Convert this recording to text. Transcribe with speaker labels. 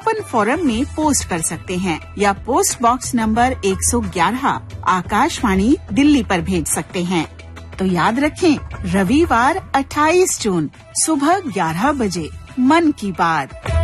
Speaker 1: Open forum में post कर सकते हैं या post box number 111 Akashvani Delhi पर भेज सकते हैं। तो याद रखें, रविवार 28 जून सुबह 11 बजे मन की बात।